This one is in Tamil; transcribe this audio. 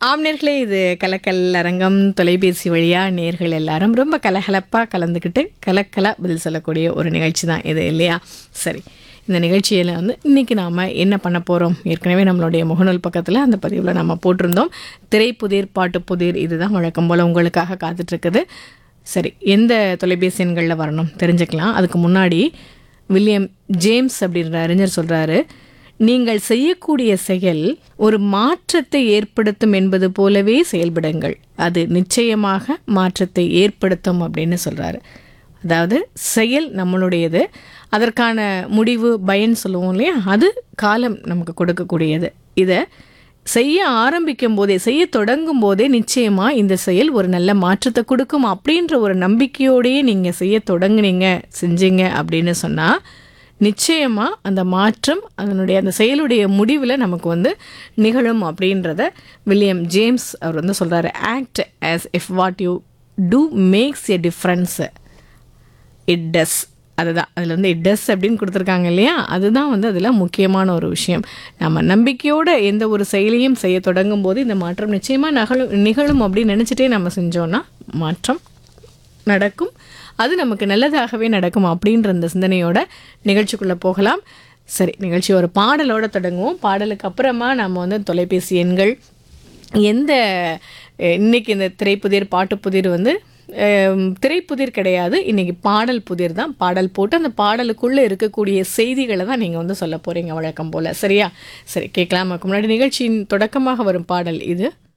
ஆம் நேர்களே, இது கலக்கல் அரங்கம். தொலைபேசி வழியா நேர்கள் எல்லாரும் ரொம்ப கலகலப்பாக கலந்துக்கிட்டு கலக்கலா பதில் சொல்லக்கூடிய ஒரு நிகழ்ச்சி தான் இது இல்லையா? சரி, இந்த நிகழ்ச்சியில் வந்து இன்றைக்கி நாம் என்ன பண்ண போகிறோம்? ஏற்கனவே நம்மளுடைய முகநூல் பக்கத்தில் அந்த பதிவில் நம்ம போட்டிருந்தோம். திரைப்புதிர் பாட்டுப்புதிர், இதுதான் வழக்கம் போல் உங்களுக்காக காத்துட்ருக்குது. சரி, எந்த தொலைபேசி எண்களில் வரணும் தெரிஞ்சுக்கலாம். அதுக்கு முன்னாடி வில்லியம் ஜேம்ஸ் அப்படின்ற அறிஞர் சொல்கிறாரு, நீங்கள் செய்யக்கூடிய செயல் ஒரு மாற்றத்தை ஏற்படுத்தும் என்பது போலவே செயல்படுங்கள், அது நிச்சயமாக மாற்றத்தை ஏற்படுத்தும் அப்படின்னு சொல்கிறாரு. அதாவது செயல் நம்மளுடையது, அதற்கான முடிவு பயன் சொல்லுவோம் இல்லையா, அது காலம் நமக்கு கொடுக்கக்கூடியது. இதை செய்ய ஆரம்பிக்கும் போதே, செய்ய தொடங்கும் போதே நிச்சயமாக இந்த செயல் ஒரு நல்ல மாற்றத்தை கொடுக்கும் அப்படின்ற ஒரு நம்பிக்கையோடையே நீங்கள் செய்ய தொடங்குனீங்க, செஞ்சீங்க அப்படின்னு சொன்னால் நிச்சயமாக அந்த மாற்றம் அதனுடைய அந்த செயலுடைய முடிவில் நமக்கு வந்து நிகழும் அப்படின்றத வில்லியம் ஜேம்ஸ் அவர் வந்து சொல்கிறாரு. Act as if what you two makes a difference, it does. அதுதான் அதில் வந்து இட் டஸ் அப்படின்னு கொடுத்துருக்காங்க இல்லையா? அதுதான் வந்து அதில் முக்கியமான ஒரு விஷயம். நம்ம நம்பிக்கையோடு எந்த ஒரு செயலையும் செய்ய தொடங்கும் போது இந்த மாற்றம் நிச்சயமாக நிகழும் அப்படின்னு நினச்சிட்டே நம்ம செஞ்சோன்னா மாற்றம் நடக்கும், அது நமக்கு நல்லதாகவே நடக்கும் அப்படின்ற அந்த சிந்தனையோட நிகழ்ச்சிக்குள்ளே போகலாம். சரி, நிகழ்ச்சி ஒரு பாடலோடு தொடங்குவோம். பாடலுக்கு அப்புறமா நம்ம வந்து தொலைபேசி எண்கள் எந்த இன்றைக்கி இந்த திரைப்புதிர் பாட்டுப்புதிர் வந்து திரைப்புதிர் கிடையாது, இன்றைக்கி பாடல் புதிர் தான். பாடல் போட்டு அந்த பாடலுக்குள்ளே இருக்கக்கூடிய செய்திகளை தான் நீங்கள் வந்து சொல்ல போகிறீங்க வழக்கம் போல். சரியா? சரி, கேட்கலாம். அதுக்கு முன்னாடி நிகழ்ச்சியின் தொடக்கமாக வரும் பாடல் இது.